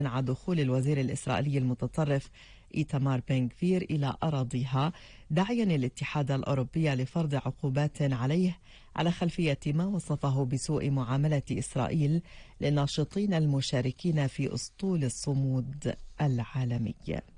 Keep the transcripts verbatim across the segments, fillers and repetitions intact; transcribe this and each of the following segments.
مع دخول الوزير الإسرائيلي المتطرف إيتمار بن غفير إلى أراضيها، داعيا الاتحاد الأوروبي لفرض عقوبات عليه على خلفية ما وصفه بسوء معاملة إسرائيل للناشطين المشاركين في أسطول الصمود العالمي.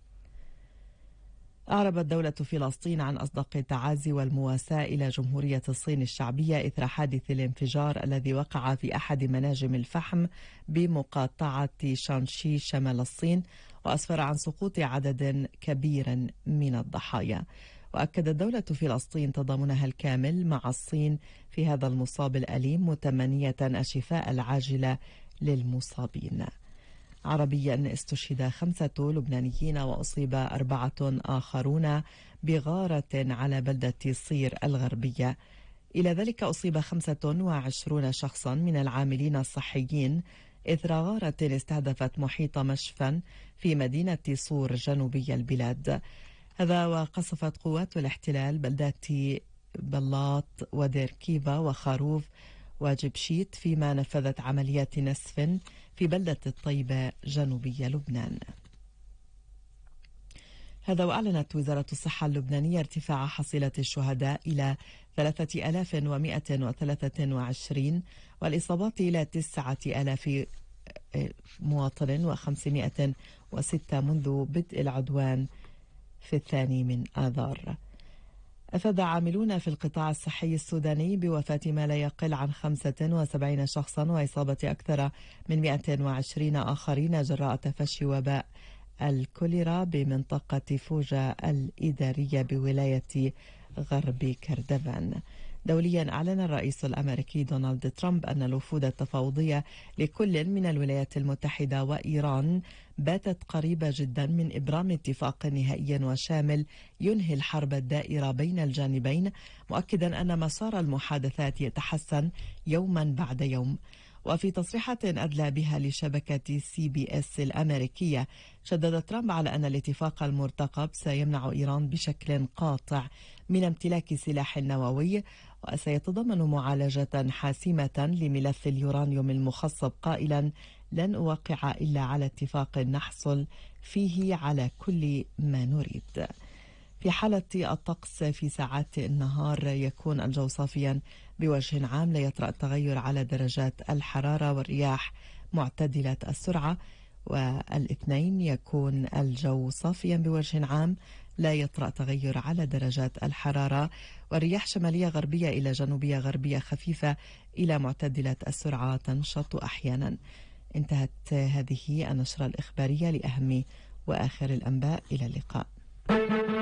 أعربت دولة فلسطين عن أصدق التعازي والمواساة إلى جمهورية الصين الشعبية إثر حادث الانفجار الذي وقع في أحد مناجم الفحم بمقاطعة شانشي شمال الصين، وأسفر عن سقوط عدد كبير من الضحايا. وأكدت دولة فلسطين تضامنها الكامل مع الصين في هذا المصاب الأليم، متمنية الشفاء العاجل للمصابين. عربيا استشهد خمسة لبنانيين وأصيب أربعة آخرون بغارة على بلدة صير الغربية. إلى ذلك أصيب خمسة وعشرون شخصا من العاملين الصحيين إثر غارة استهدفت محيط مشفى في مدينة صور جنوبي البلاد. هذا وقصفت قوات الاحتلال بلدات بلاط وديركيفا وخروف وجبشيت، فيما نفذت عمليات نسف في بلدة الطيبة جنوبي لبنان. هذا وأعلنت وزارة الصحة اللبنانية ارتفاع حصيلة الشهداء إلى ثلاثة آلاف ومئة وثلاثة وعشرين والإصابات إلى تسعة آلاف مواطن وخمسمئة وستة منذ بدء العدوان في الثاني من آذار. أفاد عاملون في القطاع الصحي السوداني بوفاة ما لا يقل عن خمسة وسبعين شخصا وإصابة أكثر من مئة وعشرين آخرين جراء تفشي وباء الكوليرا بمنطقة فوجا الإدارية بولاية غرب كردفان. دوليا أعلن الرئيس الأمريكي دونالد ترامب أن الوفود التفاوضية لكل من الولايات المتحدة وإيران باتت قريبة جدا من إبرام اتفاق نهائي وشامل ينهي الحرب الدائرة بين الجانبين، مؤكدا أن مسار المحادثات يتحسن يوما بعد يوم. وفي تصريحات أدلى بها لشبكة سي بي اس الأمريكية، شدد ترامب على أن الاتفاق المرتقب سيمنع إيران بشكل قاطع من امتلاك سلاح نووي، وسيتضمن معالجة حاسمة لملف اليورانيوم المخصب، قائلا: لن أوقع إلا على اتفاق نحصل فيه على كل ما نريد. في حالة الطقس في ساعات النهار يكون الجو صافيا بوجه عام، لا يطرأ التغير على درجات الحرارة، والرياح معتدلة السرعة. والاثنين يكون الجو صافيا بوجه عام، لا يطرأ تغير على درجات الحرارة، والرياح شمالية غربية إلى جنوبية غربية خفيفة إلى معتدلة السرعة تنشط أحيانا. انتهت هذه النشرة الإخبارية لأهم وآخر الأنباء. إلى اللقاء.